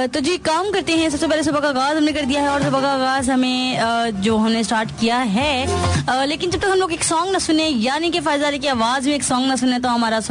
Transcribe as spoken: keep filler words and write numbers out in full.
तो जी काम करते हैं। सबसे पहले सुबह का आगाज हमने कर दिया है और सुबह का आगाज हमें जो हमने स्टार्ट किया है, लेकिन जब तक हम लोग एक सॉन्ग ना सुने, यानी कि फायजा अली की आवाज में एक सॉन्ग ना सुने, तो हमारा